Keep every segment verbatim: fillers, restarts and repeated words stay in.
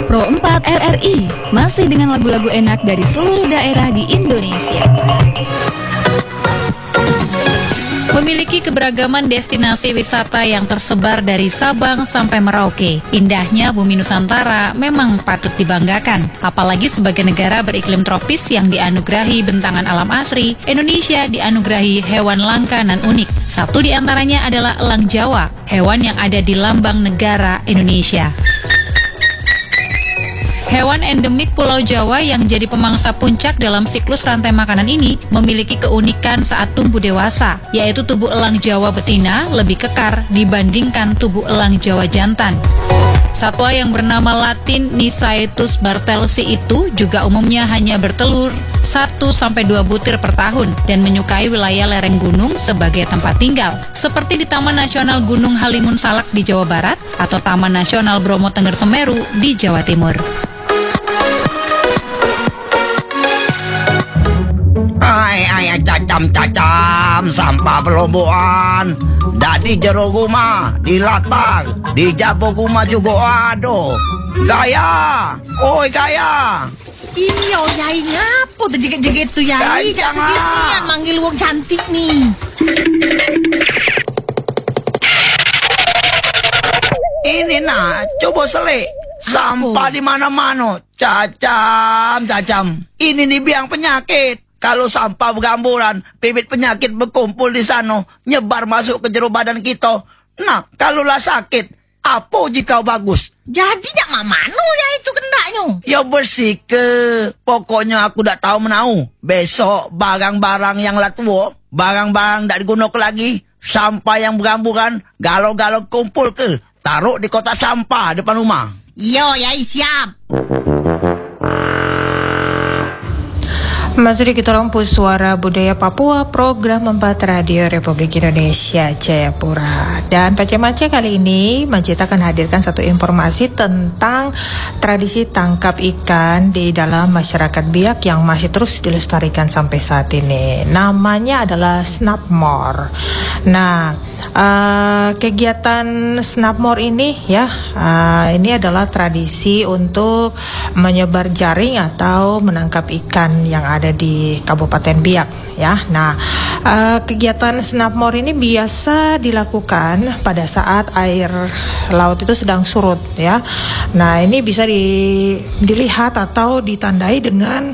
Pro empat R R I, masih dengan lagu-lagu enak dari seluruh daerah di Indonesia. Memiliki keberagaman destinasi wisata yang tersebar dari Sabang sampai Merauke. Indahnya bumi Nusantara memang patut dibanggakan. Apalagi sebagai negara beriklim tropis yang dianugerahi bentangan alam asri, Indonesia dianugerahi hewan langka dan unik. Satu di antaranya adalah elang Jawa, hewan yang ada di lambang negara Indonesia. Hewan endemik Pulau Jawa yang jadi pemangsa puncak dalam siklus rantai makanan ini memiliki keunikan saat tumbuh dewasa, yaitu tubuh elang Jawa betina lebih kekar dibandingkan tubuh elang Jawa jantan. Satwa yang bernama Latin Nisaetus bartelsi itu juga umumnya hanya bertelur satu sampai dua butir per tahun dan menyukai wilayah lereng gunung sebagai tempat tinggal, seperti di Taman Nasional Gunung Halimun Salak di Jawa Barat atau Taman Nasional Bromo Tengger Semeru di Jawa Timur. Ai ai cacam-cacam sampah pelomboan. Dak di jero rumah, di latar, di jabo rumah juga ada. Gaya, oi gaya. Iya, Yai, ngapo tuh jeget-jeget tuh, Yai? Cak sedih manggil wong cantik nih. Ini nah, coba selik. Sampah di mana-mana, cacam-cacam. Ini nih biang penyakit. Kalau sampah bergamburan, bibit penyakit berkumpul di sana, nyebar masuk ke jero badan kita. Nah, kalau lah sakit, apa jika bagus? Jadi nak mamano ya itu kendaknya? Ya bersih ke. Pokoknya aku tak tahu menau. Besok barang-barang yang lah tua, barang-barang tak digunakan lagi, sampah yang bergamburan, galau-galau kumpul ke, taruh di kotak sampah depan rumah. Yo, ya siap. Masih di kita rompu Suara Budaya Papua, program empat Radio Republik Indonesia Jayapura. Dan pada Mace kali ini Mace akan hadirkan satu informasi tentang tradisi tangkap ikan di dalam masyarakat Biak yang masih terus dilestarikan sampai saat ini. Namanya adalah Snapmore. Nah, Uh, kegiatan Snapmore ini ya uh, ini adalah tradisi untuk menyebar jaring atau menangkap ikan yang ada di Kabupaten Biak ya. Nah, uh, kegiatan Snapmore ini biasa dilakukan pada saat air laut itu sedang surut ya. Nah, ini bisa di, dilihat atau ditandai dengan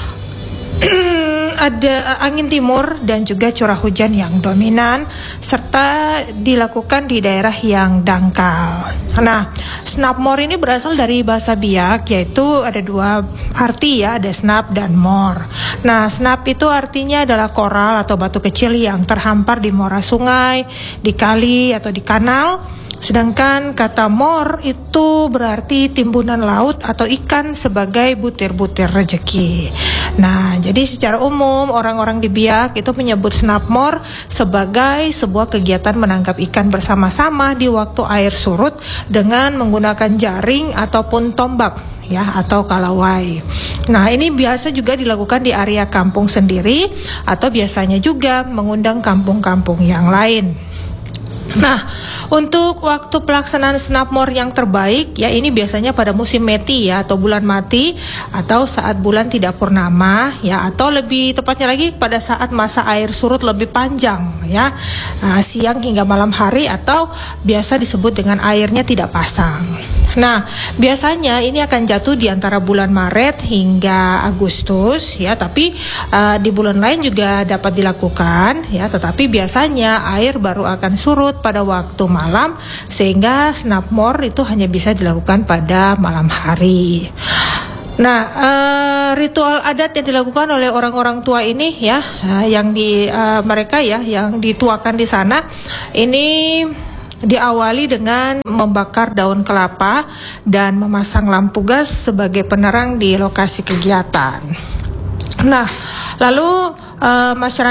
ada angin timur dan juga curah hujan yang dominan serta dilakukan di daerah yang dangkal. Nah, Snapmore ini berasal dari bahasa Biak, yaitu ada dua arti ya, ada snap dan more. Nah, snap itu artinya adalah koral atau batu kecil yang terhampar di muara sungai, di kali atau di kanal. Sedangkan kata mor itu berarti timbunan laut atau ikan sebagai butir-butir rejeki. Nah, jadi secara umum orang-orang di Biak itu menyebut Snapmore sebagai sebuah kegiatan menangkap ikan bersama-sama di waktu air surut dengan menggunakan jaring ataupun tombak ya atau kalawai. Nah, ini biasa juga dilakukan di area kampung sendiri atau biasanya juga mengundang kampung-kampung yang lain. Nah, untuk waktu pelaksanaan Snapmore yang terbaik ya ini biasanya pada musim meti ya atau bulan mati atau saat bulan tidak purnama ya atau lebih tepatnya lagi pada saat masa air surut lebih panjang ya, uh, siang hingga malam hari atau biasa disebut dengan airnya tidak pasang. Nah, biasanya ini akan jatuh di antara bulan Maret hingga Agustus ya, tapi uh, di bulan lain juga dapat dilakukan ya, tetapi biasanya air baru akan surut pada waktu malam sehingga Snapmore itu hanya bisa dilakukan pada malam hari. Nah, uh, ritual adat yang dilakukan oleh orang-orang tua ini ya, uh, yang di uh, mereka ya yang dituakan di sana ini diawali dengan membakar daun kelapa dan memasang lampu gas sebagai penerang di lokasi kegiatan. Nah, lalu uh, masyarakat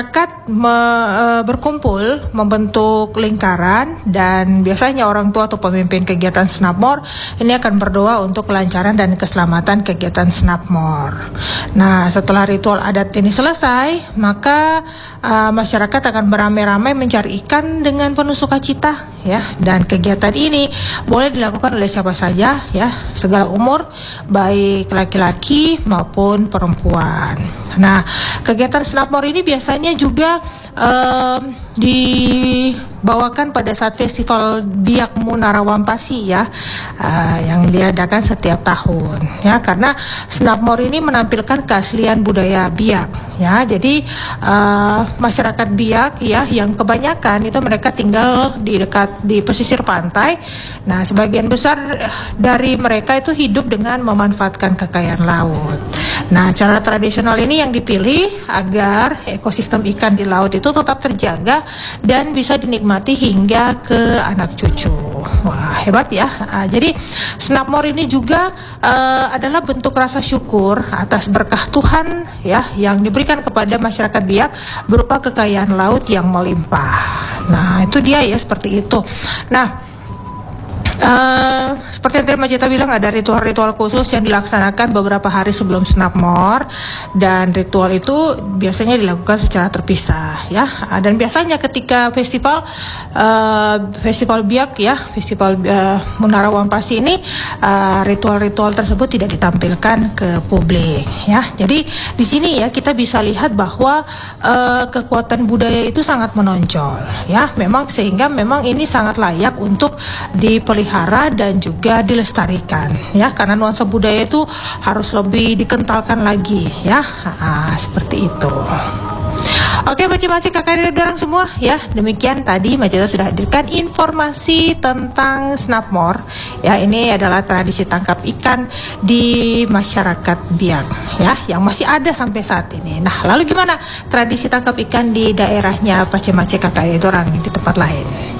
me- e, berkumpul membentuk lingkaran, dan biasanya orang tua atau pemimpin kegiatan Snapmore ini akan berdoa untuk kelancaran dan keselamatan kegiatan Snapmore. Nah, setelah ritual adat ini selesai, maka uh, masyarakat akan beramai-ramai mencari ikan dengan penuh sukacita, ya. Dan kegiatan ini boleh dilakukan oleh siapa saja, ya, segala umur, baik laki-laki maupun perempuan. Nah, kegiatan Snapmore ini biasanya juga um, dibawakan pada saat festival Biak Munara Wampasi, ya, uh, yang diadakan setiap tahun, ya, karena Snapmore ini menampilkan keaslian budaya Biak, ya. Jadi uh, masyarakat Biak, ya, yang kebanyakan itu mereka tinggal di dekat di pesisir pantai. Nah, sebagian besar dari mereka itu hidup dengan memanfaatkan kekayaan laut. Nah, cara tradisional ini yang dipilih agar ekosistem ikan di laut itu tetap terjaga dan bisa dinikmati hingga ke anak cucu. Wah, hebat ya. Nah, jadi Snapmore ini juga uh, adalah bentuk rasa syukur atas berkah Tuhan, ya, yang diberikan kepada masyarakat Biak berupa kekayaan laut yang melimpah. Nah, itu dia ya, seperti itu. Nah, Uh, seperti yang tadi Majita bilang, ada ritual-ritual khusus yang dilaksanakan beberapa hari sebelum Snapmore, dan ritual itu biasanya dilakukan secara terpisah, ya. Dan biasanya ketika festival uh, festival Biak, ya, festival uh, Munara Wampasi ini, uh, ritual-ritual tersebut tidak ditampilkan ke publik, ya. Jadi di sini ya kita bisa lihat bahwa uh, kekuatan budaya itu sangat menonjol, ya. Memang sehingga memang ini sangat layak untuk dipelihara dan juga dilestarikan, ya, karena nuansa budaya itu harus lebih dikentalkan lagi, ya. Nah, seperti itu. Oke, baca-baca kakak dan orang semua, ya, demikian tadi Majita sudah hadirkan informasi tentang Snapmore, ya. Ini adalah tradisi tangkap ikan di masyarakat Biak, ya, yang masih ada sampai saat ini. Nah, lalu gimana tradisi tangkap ikan di daerahnya Pace-Mace kakak dan orang di tempat lain?